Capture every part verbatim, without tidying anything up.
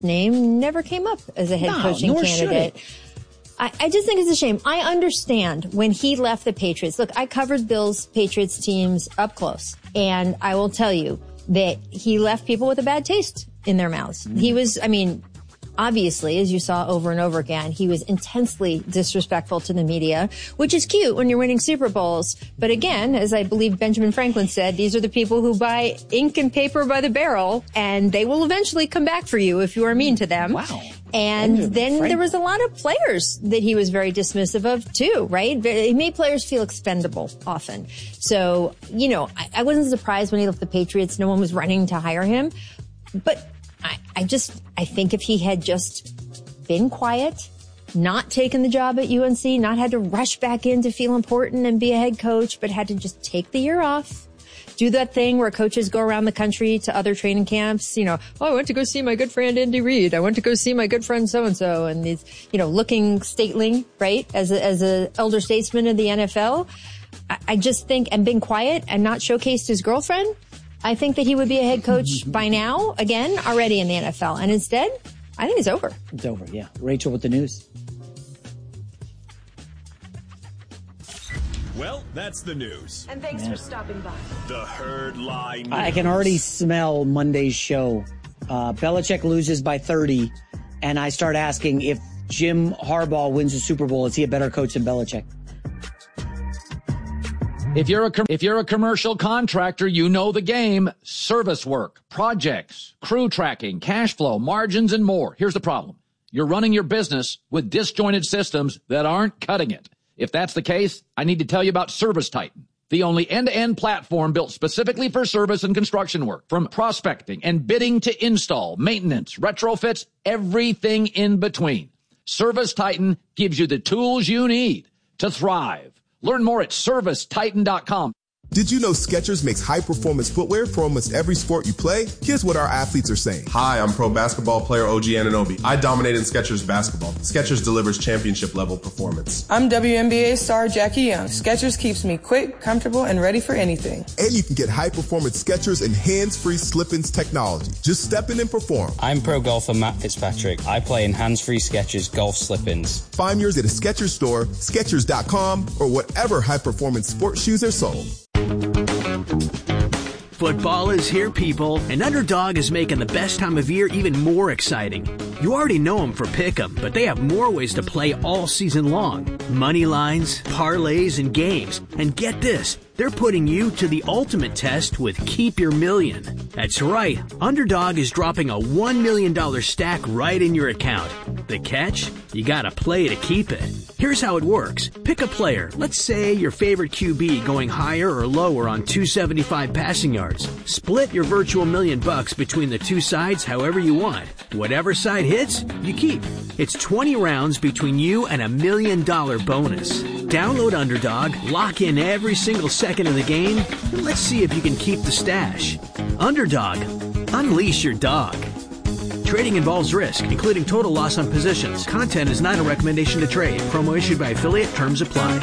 name never came up as a head no, coaching nor candidate. Should it. I, I just think it's a shame. I understand when he left the Patriots. Look, I covered Bill's Patriots teams up close, and I will tell you that he left people with a bad taste in their mouths. Mm. He was, I mean, obviously, as you saw over and over again, he was intensely disrespectful to the media, which is cute when you're winning Super Bowls. But again, as I believe Benjamin Franklin said, these are the people who buy ink and paper by the barrel, and they will eventually come back for you if you are mean to them. Wow. And Benjamin then Franklin. there was a lot of players that he was very dismissive of too, right? He made players feel expendable often. So, you know, I, I wasn't surprised when he left the Patriots. No one was running to hire him. But I, I just, I think if he had just been quiet, not taken the job at U N C, not had to rush back in to feel important and be a head coach, but had to just take the year off, do that thing where coaches go around the country to other training camps, you know, oh, I went to go see my good friend Andy Reid. I went to go see my good friend so-and-so, and these, you know, looking stately, right, as a, as a elder statesman in the N F L. I, I just think, and being quiet and not showcased his girlfriend, I think that he would be a head coach by now, again, already in the N F L. And instead, I think it's over. It's over, yeah. Rachel with the news. Well, that's the news. And thanks yeah. for stopping by. The Herd Lie News. I can already smell Monday's show. Uh, Belichick loses by thirty, and I start asking if Jim Harbaugh wins the Super Bowl, is he a better coach than Belichick? If you're a com- if you're a commercial contractor, you know the game. Service work, projects, crew tracking, cash flow, margins, and more. Here's the problem. You're running your business with disjointed systems that aren't cutting it. If that's the case, I need to tell you about ServiceTitan, the only end-to-end platform built specifically for service and construction work. From prospecting and bidding to install, maintenance, retrofits, everything in between. ServiceTitan gives you the tools you need to thrive. Learn more at service titan dot com. Did you know Skechers makes high-performance footwear for almost every sport you play? Here's what our athletes are saying. Hi, I'm pro basketball player O G Anunoby. I dominate in Skechers basketball. Skechers delivers championship-level performance. I'm W N B A star Jackie Young. Skechers keeps me quick, comfortable, and ready for anything. And you can get high-performance Skechers and hands-free slip-ins technology. Just step in and perform. I'm pro golfer Matt Fitzpatrick. I play in hands-free Skechers golf slip-ins. Find yours at a Skechers store, Skechers dot com, or whatever high-performance sports shoes are sold. Football is here, people, and Underdog is making the best time of year even more exciting. You already know them for Pick'em, but they have more ways to play all season long. Money lines, parlays, and games. And get this, they're putting you to the ultimate test with Keep Your Million. That's right, Underdog is dropping a one million dollars stack right in your account. The catch? You gotta play to keep it. Here's how it works. Pick a player, let's say your favorite Q B going higher or lower on two seventy-five passing yards. Split your virtual million bucks between the two sides however you want. Whatever side hits, you keep. It's twenty rounds between you and a million dollar bonus. Download Underdog, lock in every single second of the game, and let's see if you can keep the stash. Underdog, unleash your dog. Trading involves risk, including total loss on positions. Content is not a recommendation to trade. Promo issued by affiliate. Terms apply.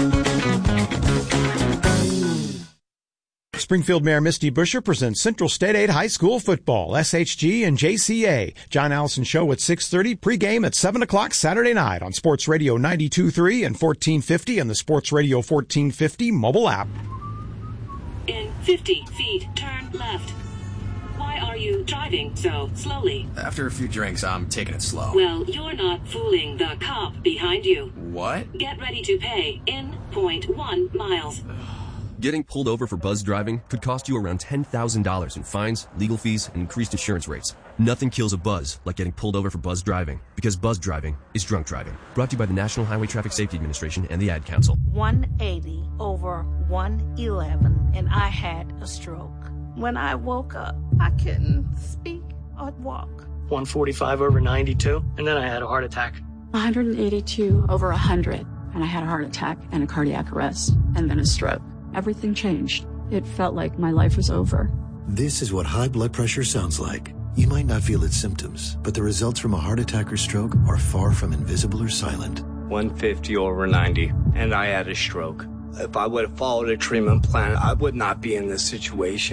Springfield Mayor Misty Buscher presents Central State Aid High School football, S H G and J C A. John Allison Show at six thirty, pregame at seven o'clock Saturday night on Sports Radio ninety-two point three and fourteen fifty and the Sports Radio fourteen fifty mobile app. In fifty feet, turn left. Why are you driving so slowly? After a few drinks, I'm taking it slow. Well, you're not fooling the cop behind you. What? Get ready to pay in point one miles. Getting pulled over for buzz driving could cost you around ten thousand dollars in fines, legal fees, and increased insurance rates. Nothing kills a buzz like getting pulled over for buzz driving, because buzz driving is drunk driving. Brought to you by the National Highway Traffic Safety Administration and the Ad Council. one eighty over one eleven, and I had a stroke. When I woke up, I couldn't speak or walk. one forty-five over ninety-two, and then I had a heart attack. one eighty-two over one hundred, and I had a heart attack and a cardiac arrest, and then a stroke. Everything changed. It felt like my life was over. This is what high blood pressure sounds like. You might not feel its symptoms, but the results from a heart attack or stroke are far from invisible or silent. one fifty over ninety, and I had a stroke. If I would have followed a treatment plan, I would not be in this situation.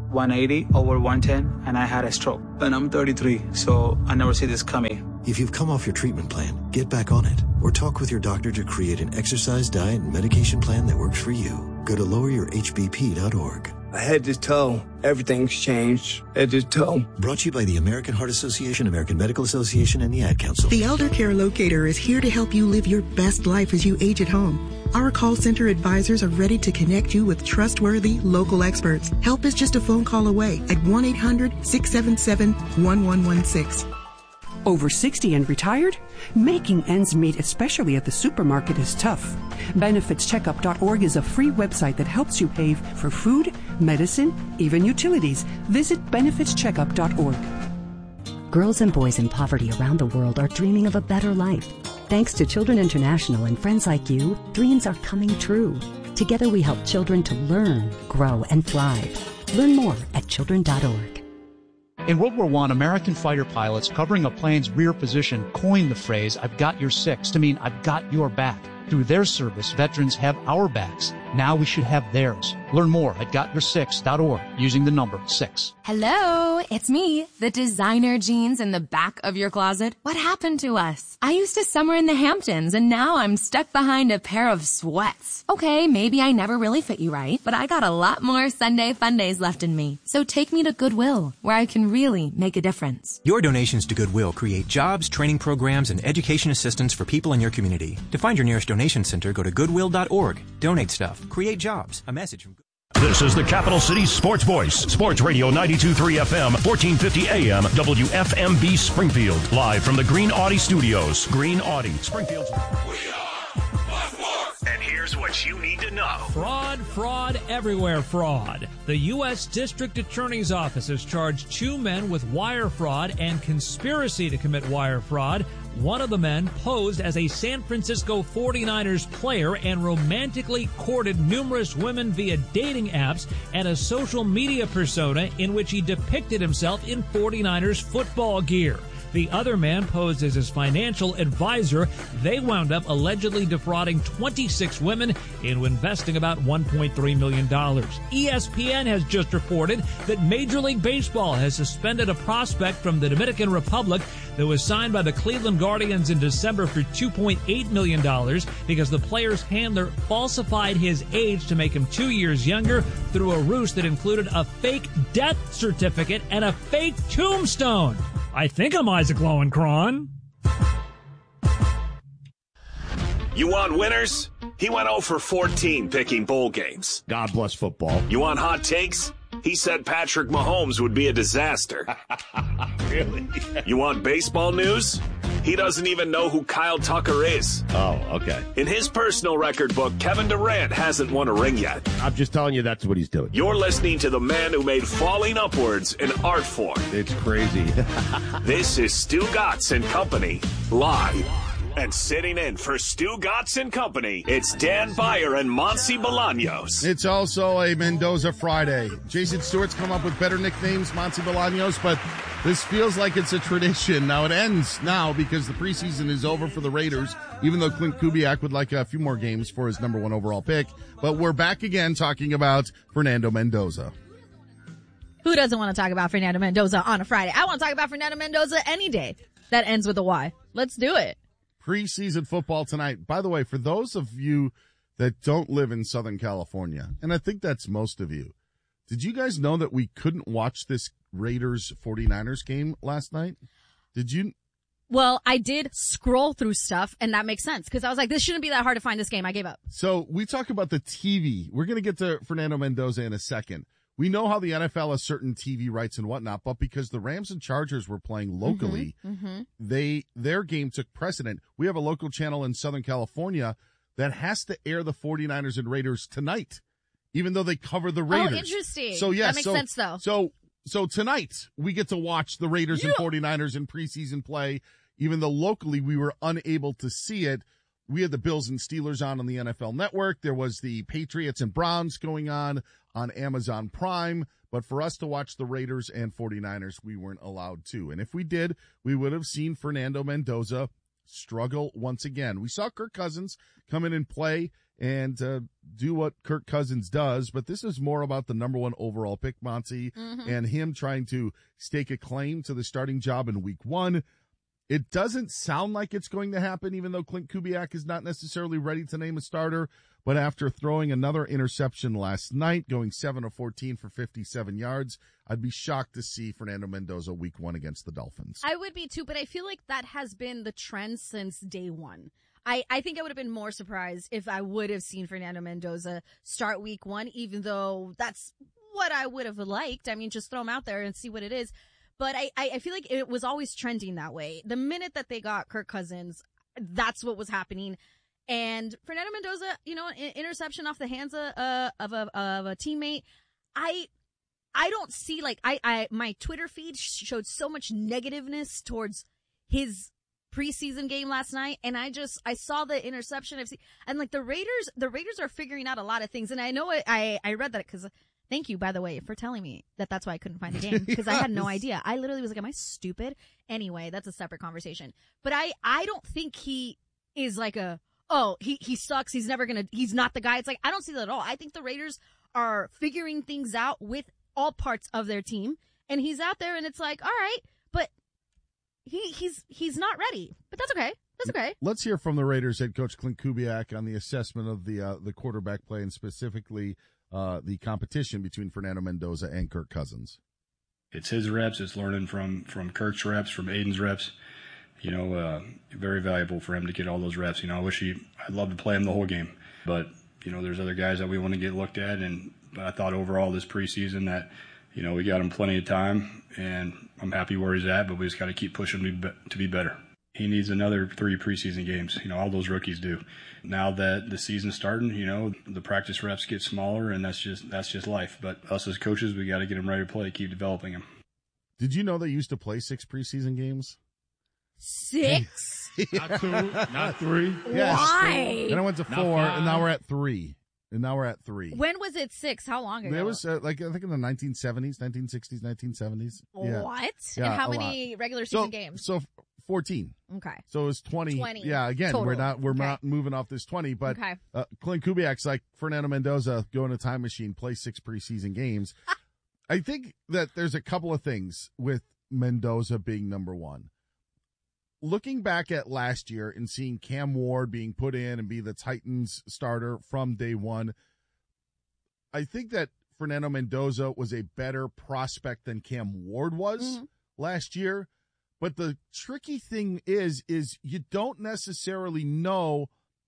one eighty over one ten, and I had a stroke. And I'm thirty-three, so I never see this coming. If you've come off your treatment plan, get back on it. Or talk with your doctor to create an exercise, diet, and medication plan that works for you. Go to lower your H B P dot org. Head to toe, everything's changed. Head to toe. Brought to you by the American Heart Association, American Medical Association, and the Ad Council. The Elder Care Locator is here to help you live your best life as you age at home. Our call center advisors are ready to connect you with trustworthy local experts. Help is just a phone call away at one eight hundred, six seven seven, one one one six. Over sixty and retired? Making ends meet, especially at the supermarket, is tough. benefits checkup dot org is a free website that helps you pay for food, medicine, even utilities. Visit benefits checkup dot org. Girls and boys in poverty around the world are dreaming of a better life. Thanks to Children International and friends like you, dreams are coming true. Together we help children to learn, grow, and thrive. Learn more at children dot org. In World War One, American fighter pilots covering a plane's rear position coined the phrase, "I've got your six," to mean I've got your back. Through their service, veterans have our backs. Now we should have theirs. Learn more at got your six dot org using the number six. Hello, it's me, the designer jeans in the back of your closet. What happened to us? I used to summer in the Hamptons, and now I'm stuck behind a pair of sweats. Okay, maybe I never really fit you right, but I got a lot more Sunday fun days left in me. So take me to Goodwill, where I can really make a difference. Your donations to Goodwill create jobs, training programs, and education assistance for people in your community. To find your nearest donation center, go to goodwill dot org. Donate stuff. Create jobs. A message from This is the Capital City Sports Voice. Sports Radio ninety-two point three F M, fourteen fifty A M, W F M B Springfield. Live from the Green Audi Studios. Green Audi, Springfield's. And here's what you need to know. Fraud, fraud, everywhere fraud. The U S District Attorney's Office has charged two men with wire fraud and conspiracy to commit wire fraud. One of the men posed as a San Francisco forty-niners player and romantically courted numerous women via dating apps and a social media persona in which he depicted himself in forty-niners football gear. The other man posed as his financial advisor. They wound up allegedly defrauding twenty-six women into investing about one point three million dollars. E S P N has just reported that Major League Baseball has suspended a prospect from the Dominican Republic that was signed by the Cleveland Guardians in December for two point eight million dollars because the player's handler falsified his age to make him two years younger through a ruse that included a fake death certificate and a fake tombstone. I think I'm Isaac Lowenkron. You want winners? He went oh for fourteen picking bowl games. God bless football. You want hot takes? He said Patrick Mahomes would be a disaster. Really? You want baseball news? He doesn't even know who Kyle Tucker is. Oh, okay. In his personal record book, Kevin Durant hasn't won a ring yet. I'm just telling you that's what he's doing. You're listening to the man who made falling upwards an art form. It's crazy. This is Stu Gatz and Company, live. And sitting in for Stu Gatz and Company, it's Dan Beyer and Monty Bolaños. It's also a Mendoza Friday. Jason Stewart's come up with better nicknames, Monty Bolaños, but this feels like it's a tradition. Now, it ends now because the preseason is over for the Raiders, even though Clint Kubiak would like a few more games for his number one overall pick. But we're back again talking about Fernando Mendoza. Who doesn't want to talk about Fernando Mendoza on a Friday? I want to talk about Fernando Mendoza any day. That ends with a Y. Let's do it. Preseason football tonight. By the way, for those of you that don't live in Southern California, and I think that's most of you, did you guys know that we couldn't watch this Raiders forty-niners game last night? Did you? Well, I did scroll through stuff, and that makes sense, because I was like, this shouldn't be that hard to find this game. I gave up. So we talk about the T V. We're going to get to Fernando Mendoza in a second. We know how the N F L has certain T V rights and whatnot, but because the Rams and Chargers were playing locally, Mm-hmm, mm-hmm. they their game took precedent. We have a local channel in Southern California that has to air the forty-niners and Raiders tonight, even though they cover the Raiders. Oh, interesting. So, yes, that makes so, sense, though. So, so tonight we get to watch the Raiders yeah. and forty-niners in preseason play, even though locally we were unable to see it. We had the Bills and Steelers on on the N F L Network. There was the Patriots and Browns going on on Amazon Prime. But for us to watch the Raiders and forty-niners, we weren't allowed to. And if we did, we would have seen Fernando Mendoza struggle once again. We saw Kirk Cousins come in and play and uh, do what Kirk Cousins does, but this is more about the number one overall pick, Monty, Mm-hmm. and him trying to stake a claim to the starting job in week one. It doesn't sound like it's going to happen, even though Clint Kubiak is not necessarily ready to name a starter. But after throwing another interception last night, going seven of fourteen for fifty-seven yards, I'd be shocked to see Fernando Mendoza week one against the Dolphins. I would be too, but I feel like that has been the trend since day one. I, I think I would have been more surprised if I would have seen Fernando Mendoza start week one, even though that's what I would have liked. I mean, just throw him out there and see what it is. But I, I feel like it was always trending that way. The minute that they got Kirk Cousins, that's what was happening. And Fernando Mendoza, you know, an interception off the hands of, uh, of, a, of a teammate. I I don't see, like, I, I my Twitter feed showed so much negativeness towards his preseason game last night. And I just, I saw the interception. I've seen, and, like, the Raiders, the Raiders are figuring out a lot of things. And I know it, I, I read that because... Thank you, by the way, for telling me that that's why I couldn't find the game, because yes. I had no idea. I literally was like, am I stupid? Anyway, that's a separate conversation. But I, I don't think he is like a, oh, he, he sucks. He's never going to, he's not the guy. It's like, I don't see that at all. I think the Raiders are figuring things out with all parts of their team. And he's out there and it's like, all right, but he, he's, he's not ready. But that's okay. That's okay. Let's hear from the Raiders head coach Clint Kubiak on the assessment of the, uh, the quarterback play and specifically Uh, the competition between Fernando Mendoza and Kirk Cousins. It's his reps. It's learning from, from Kirk's reps, from Aiden's reps. You know, uh, very valuable for him to get all those reps. You know, I wish he, I'd love to play him the whole game. But, you know, there's other guys that we want to get looked at. And but I thought overall this preseason that, you know, we got him plenty of time. And I'm happy where he's at, but we just got to keep pushing him to be, to be better. He needs another three preseason games. You know, all those rookies do. Now that the season's starting, you know, the practice reps get smaller, and that's just that's just life. But us as coaches, we got to get him ready to play, keep developing him. Did you know they used to play six preseason games? Six? Not two, not three. Yes. Why? Then I went to four, and now we're at three. And now we're at three. When was it six? How long ago? It was uh, like, I think in the nineteen seventies, nineteen sixties, nineteen seventies. Yeah. What? Yeah, and how a many lot. regular season so, games? So fourteen. Okay. So it was twenty. twenty. Yeah, again, total. we're not we're Okay. not moving off this twenty, but Okay. uh, Clint Kubiak's like Fernando Mendoza, go in a time machine, play six preseason games. I think that there's a couple of things with Mendoza being number one. Looking back at last year and seeing Cam Ward being put in and be the Titans starter from day one, I think that Fernando Mendoza was a better prospect than Cam Ward was mm-hmm. last year. But the tricky thing is, is you don't necessarily know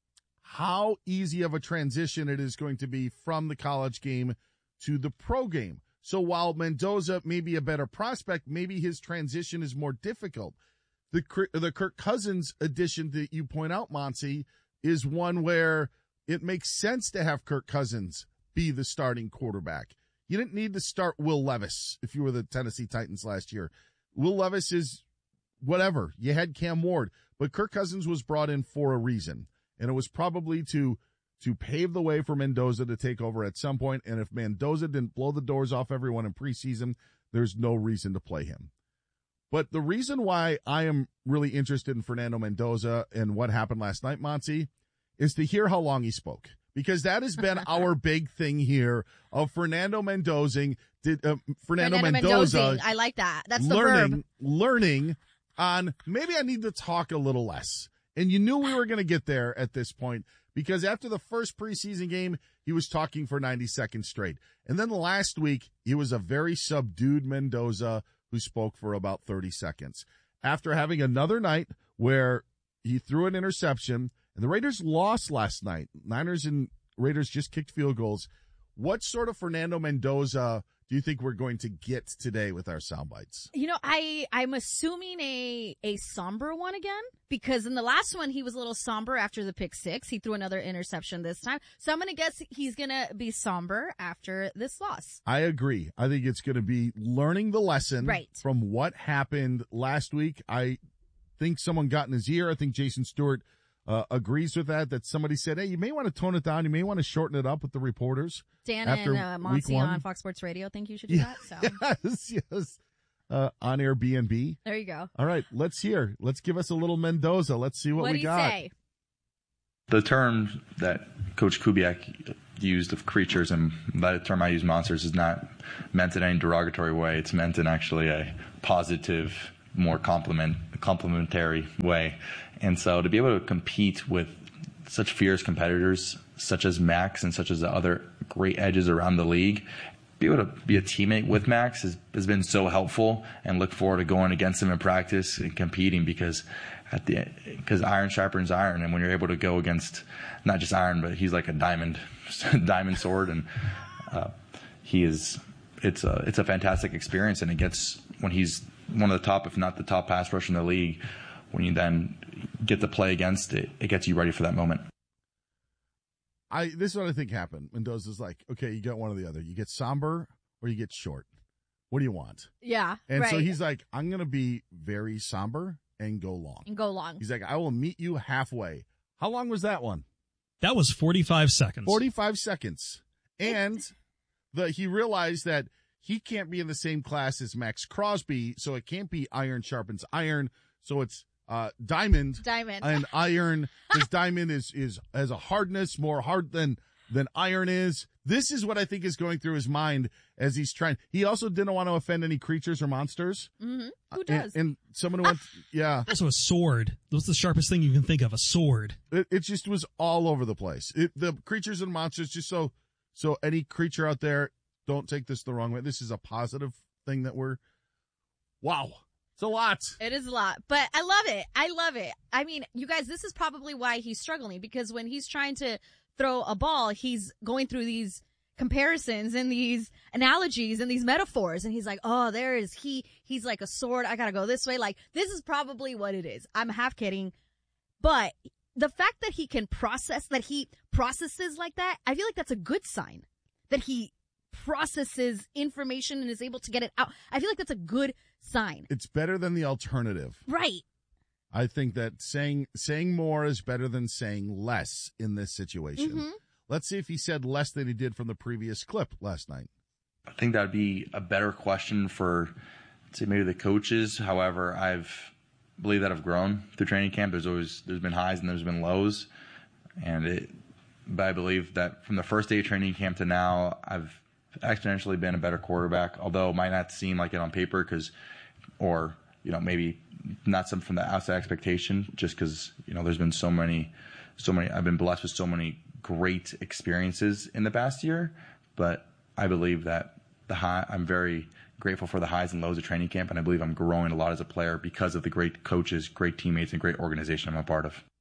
how easy of a transition it is going to be from the college game to the pro game. So while Mendoza may be a better prospect, maybe his transition is more difficult. The, the Kirk Cousins addition that you point out, Monty, is one where it makes sense to have Kirk Cousins be the starting quarterback. You didn't need to start Will Levis if you were the Tennessee Titans last year. Will Levis is whatever. You had Cam Ward, but Kirk Cousins was brought in for a reason, and it was probably to to pave the way for Mendoza to take over at some point. And if Mendoza didn't blow the doors off everyone in preseason, there's no reason to play him. But the reason why I am really interested in Fernando Mendoza and what happened last night, Monty, is to hear how long he spoke. Because that has been our big thing here of Fernando Mendoza, did, uh, Fernando, Fernando Mendoza. Mendozing. I like that. That's the learning, verb. Learning on maybe I need to talk a little less. And you knew we were going to get there at this point because after the first preseason game, he was talking for ninety seconds straight. And then last week, he was a very subdued Mendoza who spoke for about thirty seconds. After having another night where he threw an interception, and the Raiders lost last night. Niners and Raiders just kicked field goals. What sort of Fernando Mendoza do you think we're going to get today with our sound bites? You know, I, I'm assuming a, a somber one again, because in the last one, he was a little somber after the pick six. He threw another interception this time. So I'm going to guess he's going to be somber after this loss. I agree. I think it's going to be learning the lesson right. from what happened last week. I think someone got in his ear. I think Jason Stewart Uh, agrees with that, that somebody said, hey, you may want to tone it down. You may want to shorten it up with the reporters. Dan after and uh, Monty on Fox Sports Radio think you should do yeah, that. So. Yes, yes. uh, on Airbnb. There you go. All right, let's hear. Let's give us a little Mendoza. Let's see what What'd we he got. say? The term that Coach Kubiak used of creatures, and by the term I use, monsters, is not meant in any derogatory way. It's meant in actually a positive, more compliment, complimentary way. And so to be able to compete with such fierce competitors, such as Max and such as the other great edges around the league, be able to be a teammate with Max has, has been so helpful, and look forward to going against him in practice and competing, because at the because iron sharpens iron, and when you're able to go against not just iron, but he's like a diamond diamond sword, and uh, he is it's a it's a fantastic experience, and it gets when he's one of the top, if not the top pass rusher in the league, when you then get to play against it, it gets you ready for that moment. I this is what I think happened. Mendoza's like, okay, you get one or the other. You get somber or you get short. What do you want? Yeah, And right. so he's like, I'm going to be very somber and go long. And go long. He's like, I will meet you halfway. How long was that one? That was forty-five seconds. forty-five seconds. And the he realized that he can't be in the same class as Max Crosby, so it can't be iron sharpens iron. So it's uh, diamond. Diamond. And iron, because diamond is, is has a hardness more hard than, than iron is. This is what I think is going through his mind as he's trying. He also didn't want to offend any creatures or monsters. Mm-hmm. Who And, does? and someone went, yeah. Also a sword. That's the sharpest thing you can think of, a sword. It, it just was all over the place. It, the creatures and monsters, just so, so any creature out there, don't take this the wrong way. This is a positive thing that we're, wow. It's a lot. It is a lot, but I love it. I love it. I mean, you guys, this is probably why he's struggling, because when he's trying to throw a ball, he's going through these comparisons and these analogies and these metaphors, and he's like, oh, there is he, he's like a sword. I gotta go this way. Like, this is probably what it is. I'm half kidding, but the fact that he can process, that he processes like that, I feel like that's a good sign. That he processes information and is able to get it out. I feel like that's a good sign. It's better than the alternative. Right. I think that saying saying more is better than saying less in this situation. Mm-hmm. Let's see if he said less than he did from the previous clip last night. I think that would be a better question for, say, maybe the coaches. However, I've believe that I've grown through training camp. There's always there's been highs and there's been lows, and it. But I believe that from the first day of training camp to now, I've exponentially been a better quarterback. Although it might not seem like it on paper, because, or you know, maybe not some from the outside expectation, just because you know there's been so many, so many. I've been blessed with so many great experiences in the past year, but I believe that the high. I'm very grateful for the highs and lows of training camp, and I believe I'm growing a lot as a player because of the great coaches, great teammates, and great organization I'm a part of.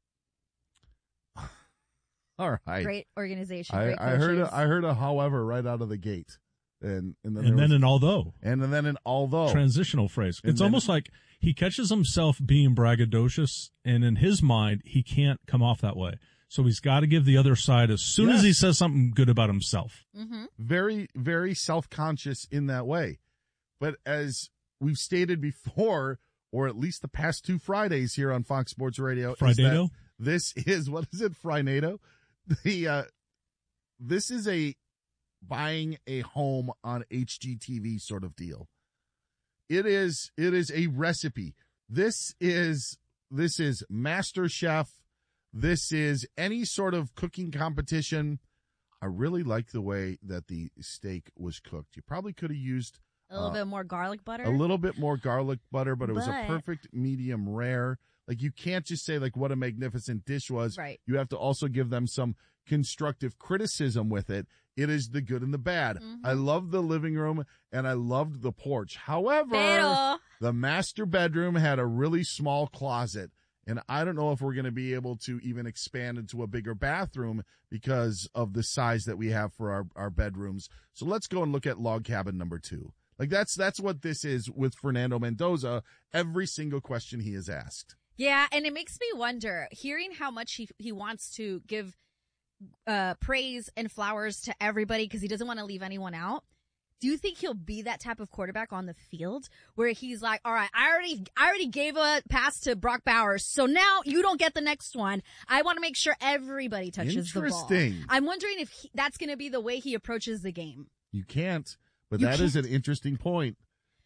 All right. Great organization. I, Great I heard a, coaches. I heard a however right out of the gate. And and then, And there then was- an although. And then an although. Transitional phrase. And It's then- almost like he catches himself being braggadocious, and in his mind, he can't come off that way. So he's got to give the other side as soon Yes. as he says something good about himself. Mm-hmm. Very, very self-conscious in that way. But as we've stated before, or at least the past two Fridays here on Fox Sports Radio, is that Friday-do? this is, what is it, Friday-do? The, uh, this is a buying a home on H G T V sort of deal. It is, it is a recipe. This is, this is Master Chef. This is any sort of cooking competition. I really like the way that the steak was cooked. You probably could have used A little uh, bit more garlic butter. a little bit more garlic butter, but it was a But- perfect medium rare. Like, you can't just say, like, what a magnificent dish was. Right. You have to also give them some constructive criticism with it. It is the good and the bad. Mm-hmm. I love the living room, and I loved the porch. However, Pero- the master bedroom had a really small closet, and I don't know if we're going to be able to even expand into a bigger bathroom because of the size that we have for our, our bedrooms. So let's go and look at log cabin number two. Like, that's that's what this is with Fernando Mendoza, every single question he is asked. Yeah, and it makes me wonder, hearing how much he he wants to give uh, praise and flowers to everybody because he doesn't want to leave anyone out. Do you think he'll be that type of quarterback on the field where he's like, all right, I already, I already gave a pass to Brock Bowers, so now you don't get the next one. I want to make sure everybody touches the ball. Interesting. I'm wondering if he, that's going to be the way he approaches the game. You can't, but You that is can't. an interesting point.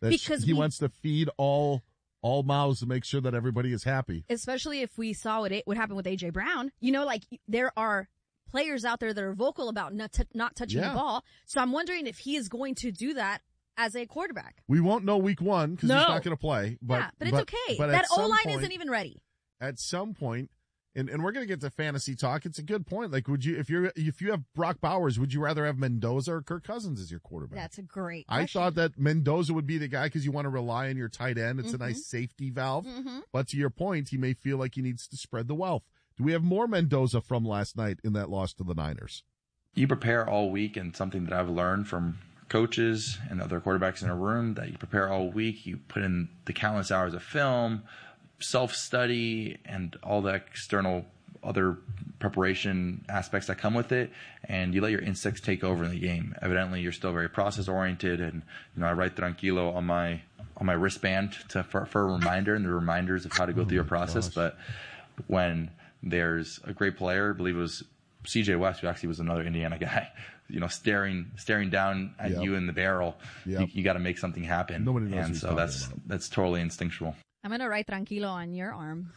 That Because he we- wants to feed all all mouths to make sure that everybody is happy. Especially if we saw what it would happen with A J Brown. You know, like there are players out there that are vocal about not, t- not touching Yeah. the ball. So I'm wondering if he is going to do that as a quarterback. We won't know week one because No. he's not going to play. But, yeah, but it's okay. but that at some O-line point- isn't even ready. At some point, and, and we're going to get to fantasy talk. It's a good point. Like, would you, if you're, if you have Brock Bowers, would you rather have Mendoza or Kirk Cousins as your quarterback? That's a great I question. thought that Mendoza would be the guy because you want to rely on your tight end. It's Mhm. a nice safety valve. Mhm. But to your point, he may feel like he needs to spread the wealth. Do we have more Mendoza from last night in that loss to the Niners? You prepare all week, and something that I've learned from coaches and other quarterbacks in a room, that you prepare all week, you put in the countless hours of film, self-study, and all the external other preparation aspects that come with it, and you let your instincts take over in the game. Evidently, you're still very process-oriented, and you know I write tranquilo on my on my wristband to for, for a reminder, and the reminders of how to go through your process. But when there's a great player, I believe it was C J West, who actually was another Indiana guy, you know, staring staring down at Yep. you in the barrel, Yep. you, you got to make something happen. Nobody knows what and he's so talking that's about. that's totally instinctual. I'm going to write tranquilo on your arm.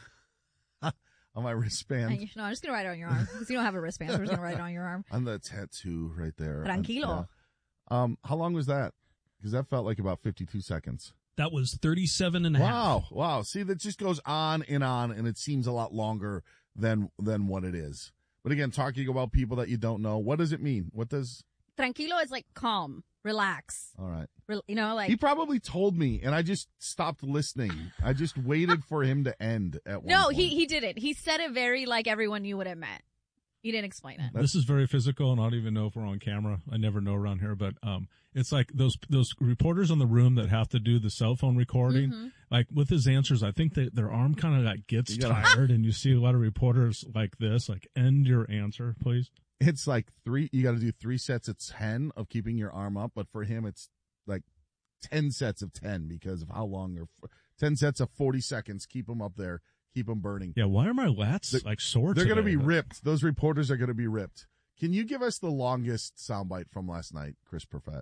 On my wristband. And you- no, I'm just going to write it on your arm because you don't have a wristband, so I'm just going to write it on your arm. On the tattoo right there. Tranquilo. Yeah. Um, how long was that? Because that felt like about fifty-two seconds. That was thirty-seven and a half. Wow, wow. See, that just goes on and on, and it seems a lot longer than than what it is. But again, talking about people that you don't know, what does it mean? What does? Tranquilo is like calm, relax. All right. Rel- you know, like He probably told me, and I just stopped listening. I just waited for him to end at one no, point. he he didn't. He said it very like everyone knew what it meant. He didn't explain it. This is very physical, and I don't even know if we're on camera. I never know around here, but um, it's like those those reporters in the room that have to do the cell phone recording. Mhm. Like with his answers, I think that their arm kind of like gets You gotta- tired, and you see a lot of reporters like this, like end your answer, please. It's like three. You got to do three sets of ten of keeping your arm up, but for him, it's like ten sets of ten because of how long they're. ten sets of forty seconds. Keep them up there. Keep them burning. Yeah, why are my lats They're- like sore? They're going to today? be ripped. Those reporters are going to be ripped. Can you give us the longest soundbite from last night, Chris Perfett?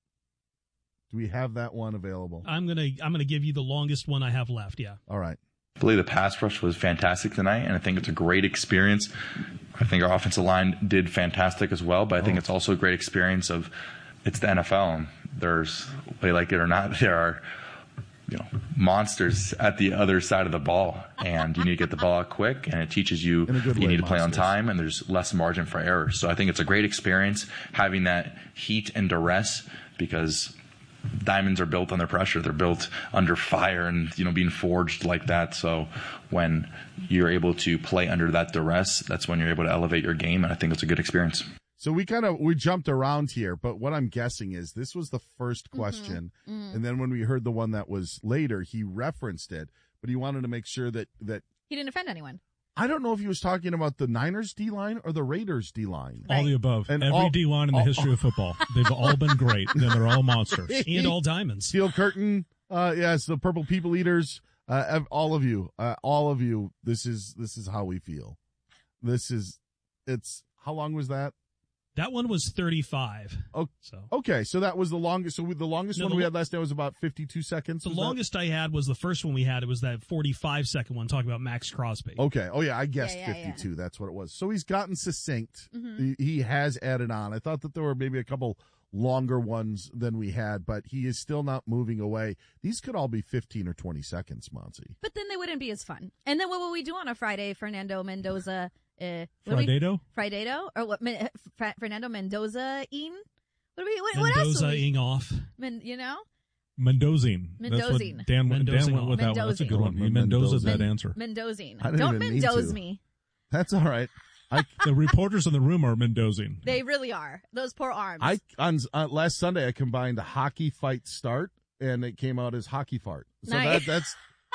Do we have that one available? I'm gonna I'm gonna give you the longest one I have left. Yeah. All right. I believe the pass rush was fantastic tonight, and I think it's a great experience. I think our offensive line did fantastic as well, but I think Oh. it's also a great experience of it's the N F L, and there's, whether you like it or not, there are you know monsters at the other side of the ball, and you need to get the ball out quick, and it teaches you In a good you way, need to play on monsters. time, and there's less margin for error. So I think it's a great experience having that heat and duress, because diamonds are built under pressure. They're built under fire and, you know, being forged like that. So when you're able to play under that duress, that's when you're able to elevate your game. And I think it's a good experience. So we kind of we jumped around here, but what I'm guessing is this was the first question, Mhm. and then when we heard the one that was later, he referenced it, but he wanted to make sure that that He didn't offend anyone. I don't know if he was talking about the Niners D line or the Raiders D line. All the above. And Every all- D line in the all- history of football. They've all been great. And they're all monsters. And all diamonds. Steel Curtain, uh, yes, the Purple People Eaters, uh, ev- all of you, uh, all of you. This is this is how we feel. This is it's how long was that? That one was thirty-five. Oh, so okay, so that was the longest. So we, the longest No, one the we lo- had last night was about fifty-two seconds. The was that? longest I had was the first one we had. It was that forty-five second one talking about Max Crosby. Okay. Oh yeah, I guessed Yeah, yeah, fifty-two. That's what it was. So he's gotten succinct. Mhm. He, he has added on. I thought that there were maybe a couple longer ones than we had, but he is still not moving away. These could all be fifteen or twenty seconds, Monty. But then they wouldn't be as fun. And then what will we do on a Friday, Fernando Mendoza? Uh, what do we- Friday-do? Friday-do? Or what? Men- Fra- Fernando Mendoza-ing? What, do we, what, what else? do we- Mendoza-ing off. Men, you know? Mendozine. That's what Mendozine. Dan, went- Dan Mendozing went with that one. That's a good Mendozine. one. You Mendoza that Men- answer. Mendozing. I didn't Don't even mean Mendoza to. me. That's all right. I The reporters in the room are Mendozine. They really are. Those poor arms. I on uh, last Sunday I combined a hockey fight start and it came out as hockey fart. So Nice. that that's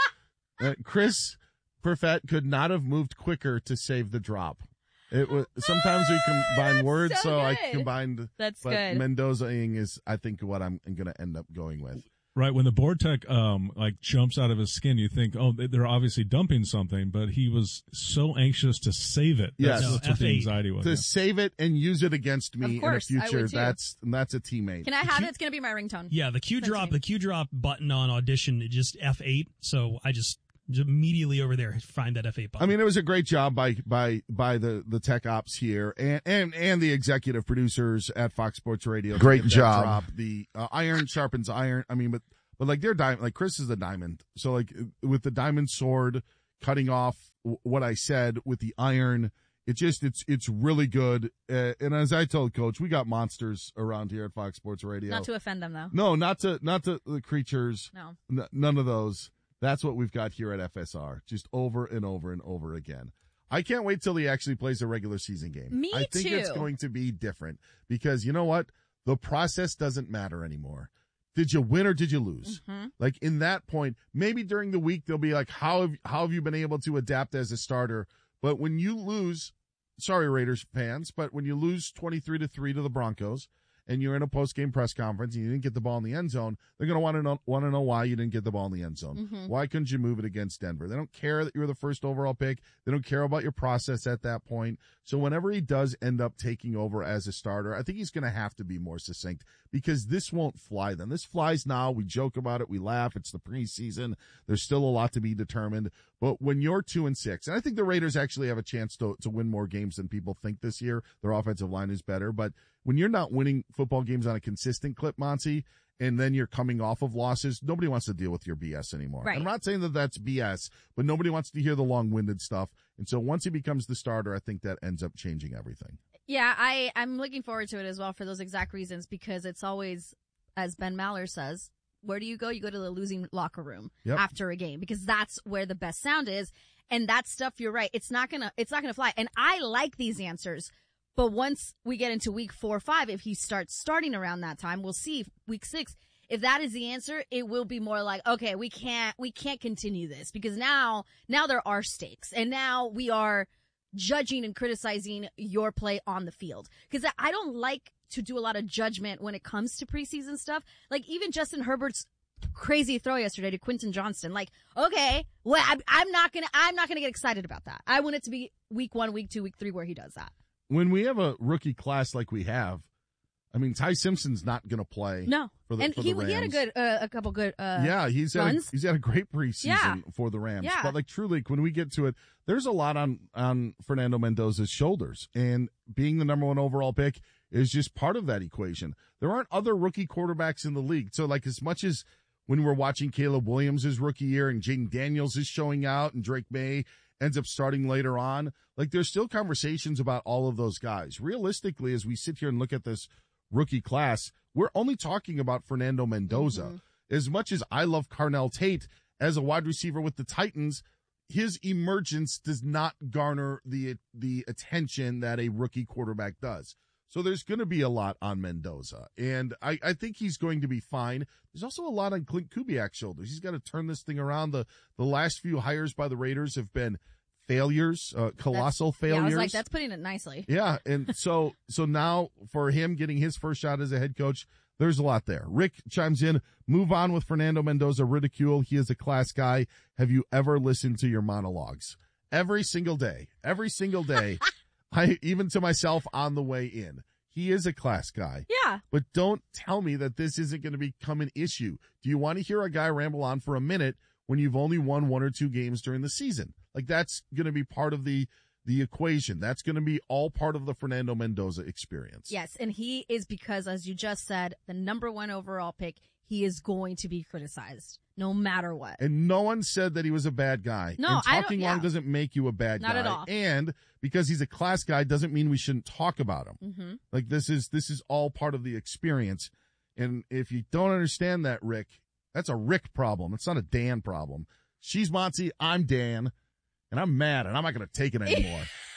uh, Chris Perfett could not have moved quicker to save the drop. It was sometimes we combine words, so so I good. combined. That's but good. Mendoza-ing is, I think, what I'm going to end up going with. Right, when the board tech um like jumps out of his skin, you think, oh, they're obviously dumping something, but he was so anxious to save it. Yes, That's, that's what the anxiety was. To yeah. save it and use it against me Of course, in I the future. would too. That's that's a teammate. Can I have it? It's going to be my ringtone. Yeah, the Q Send to drop, me. the Q drop button on Audition, just F eight. So I just, just immediately over there find that F eight button. I mean, it was a great job by by by the, the tech ops here and, and and the executive producers at Fox Sports Radio. Great to get that job. drop. The uh, iron sharpens iron. I mean, but but like they're diamond. Like Chris is a diamond. So like with the diamond sword cutting off w- what I said with the iron, it just it's it's really good. Uh, and as I told Coach, we got monsters around here at Fox Sports Radio. Not to offend them, though. No, not to not to the creatures. No. N- none of those. That's what we've got here at F S R, just over and over and over again. I can't wait till he actually plays a regular season game. Me I think too. it's going to be different because you know what? The process doesn't matter anymore. Did you win or did you lose? Mm-hmm. Like in that point, maybe during the week they'll be like, how have, how have you been able to adapt as a starter? But when you lose, sorry Raiders fans, but when you lose twenty-three to three to the Broncos, and you're in a post-game press conference and you didn't get the ball in the end zone, they're going to want to know want to know why you didn't get the ball in the end zone. Mm-hmm. Why couldn't you move it against Denver? They don't care that you were the first overall pick. They don't care about your process at that point. So whenever he does end up taking over as a starter, I think he's going to have to be more succinct because this won't fly then. This flies now. We joke about it. We laugh. It's the preseason. There's still a lot to be determined. But when you're two and six, and I think the Raiders actually have a chance to, to win more games than people think this year. Their offensive line is better, but when you're not winning football games on a consistent clip, Monty, and then you're coming off of losses, nobody wants to deal with your B S anymore. Right. I'm not saying that that's B S, but nobody wants to hear the long-winded stuff. And so once he becomes the starter, I think that ends up changing everything. Yeah, I, I'm looking forward to it as well for those exact reasons because it's always, as Ben Maller says, where do you go? You go to the losing locker room Yep. after a game because that's where the best sound is. And that stuff, you're right. It's not gonna, it's not gonna fly. And I like these answers. But once we get into week four or five, if he starts starting around that time, we'll see week six. If that is the answer, it will be more like, okay, we can't, we can't continue this because now, now there are stakes and now we are judging and criticizing your play on the field. Cause I don't like to do a lot of judgment when it comes to preseason stuff. Like even Justin Herbert's crazy throw yesterday to Quentin Johnston. Like, okay, well, I'm, I'm not gonna, I'm not gonna get excited about that. I want it to be week one, week two, week three where he does that. When we have a rookie class like we have, I mean, Ty Simpson's not going to play. No, for the, and for he the he had a Rams. good uh, a couple good uh, yeah, he's had a, runs. he's had a great preseason Yeah. for the Rams. Yeah. But like truly, when we get to it, there's a lot on on Fernando Mendoza's shoulders, and being the number one overall pick is just part of that equation. There aren't other rookie quarterbacks in the league, so like as much as when we're watching Caleb Williams' rookie year and Jaden Daniels is showing out and Drake May ends up starting later on, like there's still conversations about all of those guys. Realistically, as we sit here and look at this rookie class, we're only talking about Fernando Mendoza. Mm-hmm. As much as I love Carnell Tate as a wide receiver with the Titans, his emergence does not garner the the attention that a rookie quarterback does. So there's going to be a lot on Mendoza, and I, I think he's going to be fine. There's also a lot on Clint Kubiak's shoulders. He's got to turn this thing around. The the last few hires by the Raiders have been failures, uh, colossal That's, failures. Yeah, I was like, that's putting it nicely. Yeah, and so so now for him getting his first shot as a head coach, there's a lot there. Rick chimes in, move on with Fernando Mendoza ridicule. He is a class guy. Have you ever listened to your monologues? Every single day. Every single day. I even to myself on the way in. He is a class guy. Yeah. But don't tell me that this isn't going to become an issue. Do you want to hear a guy ramble on for a minute when you've only won one or two games during the season? Like that's going to be part of the the equation. That's going to be all part of the Fernando Mendoza experience. Yes, and he is because, as you just said, the number one overall pick, he is going to be criticized no matter what. And no one said that he was a bad guy. No, and I don't- talking yeah. long doesn't make you a bad Not guy. at all. And because he's a class guy doesn't mean we shouldn't talk about him. Mm-hmm. Like this is this is all part of the experience. And if you don't understand that, Rick, that's a Rick problem. It's not a Dan problem. She's Monty, I'm Dan, and I'm mad, and I'm not going to take it anymore.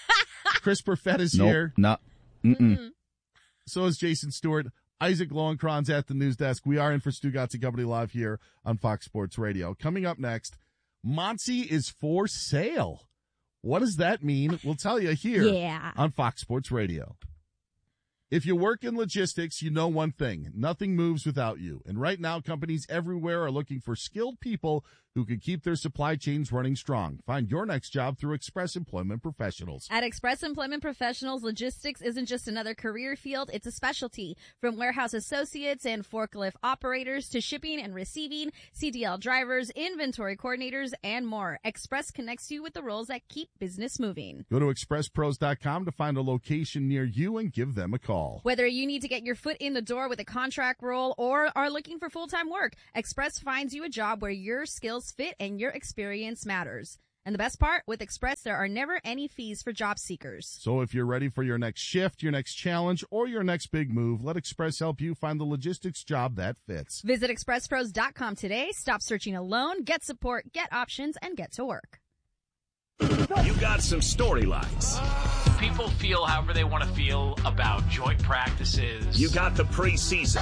Chris Perfett is Nope, here. not. Mm-mm. So is Jason Stewart. Isaac Lowenkron's at the news desk. We are in for Stu Gatz and Company live here on Fox Sports Radio. Coming up next, Monty is for sale. What does that mean? We'll tell you here Yeah. on Fox Sports Radio. If you work in logistics, you know one thing. Nothing moves without you. And right now, companies everywhere are looking for skilled people who can keep their supply chains running strong. Find your next job through Express Employment Professionals. At Express Employment Professionals, logistics isn't just another career field, it's a specialty. From warehouse associates and forklift operators to shipping and receiving, C D L drivers, inventory coordinators, and more. Express connects you with the roles that keep business moving. Go to express pros dot com to find a location near you and give them a call. Whether you need to get your foot in the door with a contract role or are looking for full-time work, Express finds you a job where your skills fit and your experience matters. And the best part, with Express, there are never any fees for job seekers. So if you're ready for your next shift, your next challenge, or your next big move, let Express help you find the logistics job that fits. Visit express pros dot com today. Stop searching alone. Get support, get options, and get to work. You got some storylines. People feel however they want to feel about joint practices. You got the preseason.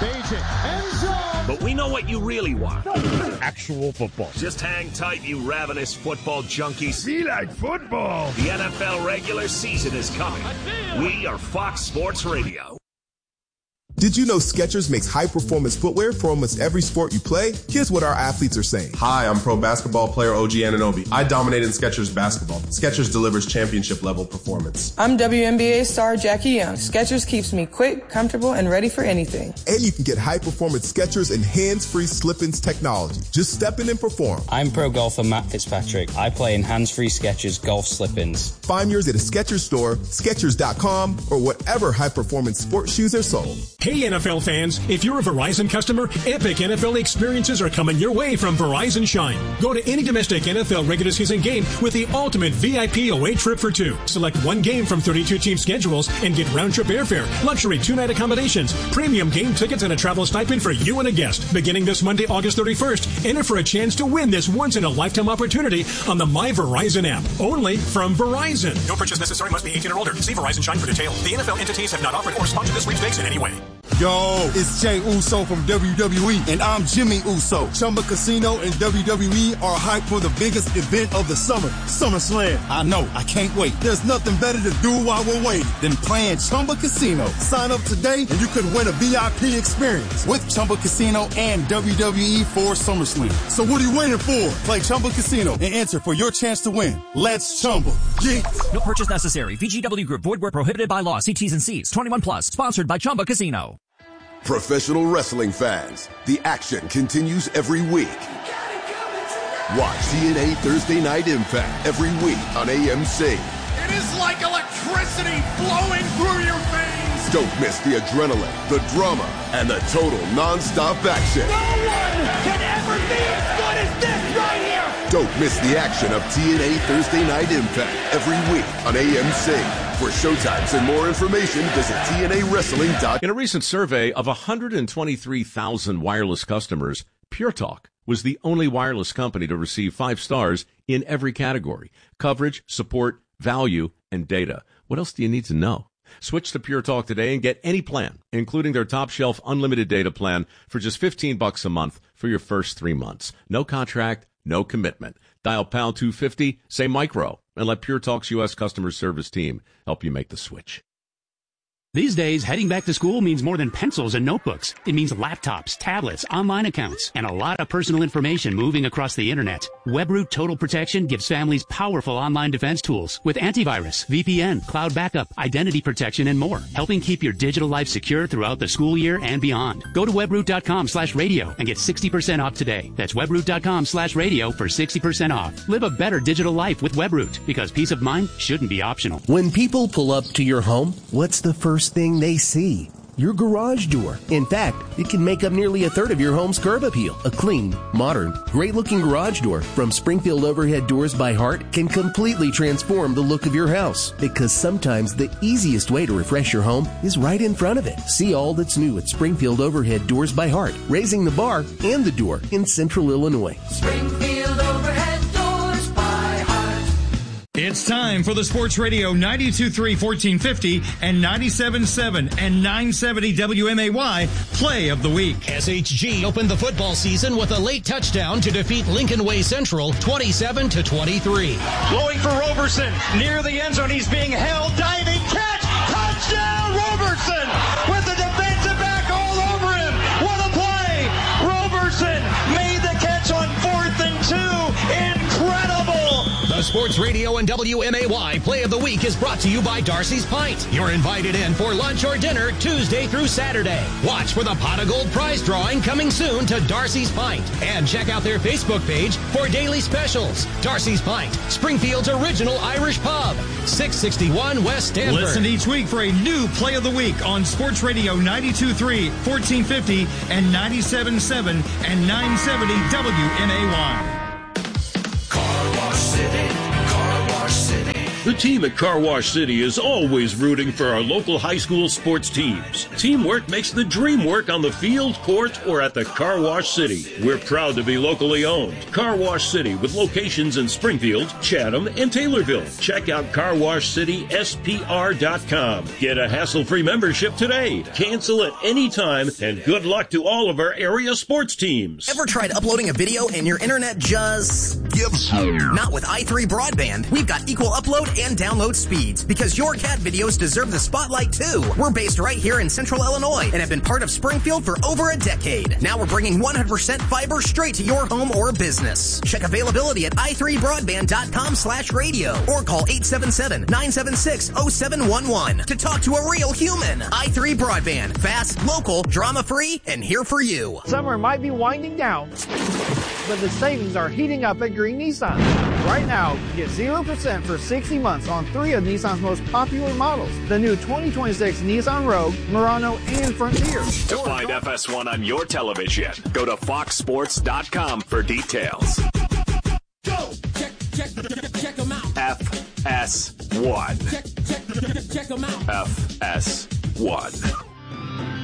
But we know what you really want. Actual football. Just hang tight, you ravenous football junkies. Be like football. The N F L regular season is coming. We are Fox Sports Radio. Did you know Skechers makes high-performance footwear for almost every sport you play? Here's what our athletes are saying. Hi, I'm pro basketball player O G Anunoby. I dominate in Skechers basketball. Skechers delivers championship-level performance. I'm W N B A star Jackie Young. Skechers keeps me quick, comfortable, and ready for anything. And you can get high-performance Skechers and hands-free slip-ins technology. Just step in and perform. I'm pro golfer Matt Fitzpatrick. I play in hands-free Skechers golf slip-ins. Find yours at a Skechers store, Skechers dot com, or whatever high-performance sports shoes are sold. Hey, N F L fans, if you're a Verizon customer, epic N F L experiences are coming your way from Verizon Shine. Go to any domestic N F L regular season game with the ultimate V I P away trip for two. Select one game from thirty-two team schedules and get round-trip airfare, luxury two-night accommodations, premium game tickets, and a travel stipend for you and a guest. Beginning this Monday, August thirty-first, enter for a chance to win this once-in-a-lifetime opportunity on the My Verizon app. Only from Verizon. No purchase necessary. Must be eighteen or older. See Verizon Shine for details. The N F L entities have not offered or sponsored this sweepstakes in any way. Yo, it's Jay Uso from W W E, and I'm Jimmy Uso. Chumba Casino and W W E are hyped for the biggest event of the summer, SummerSlam. I know, I can't wait. There's nothing better to do while we're waiting than playing Chumba Casino. Sign up today, and you could win a V I P experience with Chumba Casino and W W E for SummerSlam. So what are you waiting for? Play Chumba Casino and enter for your chance to win. Let's Chumba. Yeah. No purchase necessary. V G W Group. Void where prohibited by law. See T's and C's. twenty-one plus. Sponsored by Chumba Casino. Professional wrestling fans, the action continues every week. Watch T N A Thursday Night Impact every week on A M C. It is like electricity flowing through your veins. Don't miss the adrenaline, the drama, and the total non-stop action. No one can ever be as good as this right here. Don't miss the action of T N A Thursday Night Impact every week on A M C. For showtimes and more information, visit T N A wrestling dot com. In a recent survey of one hundred twenty-three thousand wireless customers, Pure Talk was the only wireless company to receive five stars in every category: coverage, support, value, and data. What else do you need to know? Switch to Pure Talk today and get any plan, including their top shelf unlimited data plan, for just fifteen bucks a month for your first three months. No contract, no commitment. Dial pound two fifty, say micro, and let Pure Talk's U S customer service team help you make the switch. These days, heading back to school means more than pencils and notebooks. It means laptops, tablets, online accounts, and a lot of personal information moving across the internet. WebRoot Total Protection gives families powerful online defense tools with antivirus, V P N, cloud backup, identity protection, and more, helping keep your digital life secure throughout the school year and beyond. Go to webroot.com slash radio and get sixty percent off today. That's webroot.com slash radio for sixty percent off. Live a better digital life with WebRoot, because peace of mind shouldn't be optional. When people pull up to your home, what's the first thing they see? Your garage door. In fact, it can make up nearly a third of your home's curb appeal. A clean, modern, great-looking garage door from Springfield Overhead Doors by Heart can completely transform the look of your house, because sometimes the easiest way to refresh your home is right in front of it. See all that's new at Springfield Overhead Doors by Heart, raising the bar and the door in Central Illinois. Springfield Overhead Doors by Heart. It's time for the Sports Radio ninety-two point three, fourteen fifty and ninety-seven point seven and nine seventy W M A Y Play of the Week. S H G opened the football season with a late touchdown to defeat Lincoln Way Central twenty-seven to twenty-three. Blowing for Roberson near the end zone. He's being held, diving, catch, Touchdown, Robertson with the defensive back all over him. What a play. Robertson made the catch on fourth and two. Incredible. The Sports Radio and W M A Y Play of the Week is brought to you by Darcy's Pint. You're invited in for lunch or dinner Tuesday through Saturday. Watch for the Pot of Gold prize drawing coming soon to Darcy's Pint. And check out their Facebook page for daily specials. Darcy's Pint, Springfield's original Irish pub. six sixty-one West Stanford. Listen each week for a new Play of the Week on Sports Radio ninety-two point three, fourteen fifty, and ninety-seven point seven and nine seventy W M A Y. Car Wash City, Car Wash City. The team at Car Wash City is always rooting for our local high school sports teams. Teamwork makes the dream work on the field, court, or at the Car Wash City. We're proud to be locally owned. Car Wash City with locations in Springfield, Chatham, and Taylorville. Check out car wash city s p r dot com. Get a hassle-free membership today. Cancel at any time, and good luck to all of our area sports teams. Ever tried uploading a video and your internet just gives up? Not with i three Broadband. We've got equal upload and download speeds because your cat videos deserve the spotlight too. We're based right here in Central Illinois and have been part of Springfield for over a decade. Now we're bringing one hundred percent fiber straight to your home or business. Check availability at i three broadband dot com slash radio or call eight seven seven, nine seven six, zero seven one one to talk to a real human. i three Broadband. Fast, local, drama-free, and here for you. Summer might be winding down, but the savings are heating up at Green Nissan. Right now, get zero percent for sixty months on three of Nissan's most popular models. The new twenty twenty-six Nissan Rogue, Murano, and Frontier. To find F S one on your television, go to fox sports dot com for details. Go! Check, check, check, check them out. F S one. Check, check, check them out. F S one.